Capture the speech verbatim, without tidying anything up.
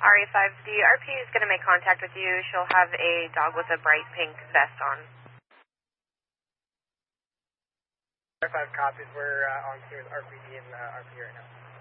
R A five, the R P is going to make contact with you. She'll have a dog with a bright pink vest on. R A five copies. We're uh, on scene with R P D and uh, R P right now.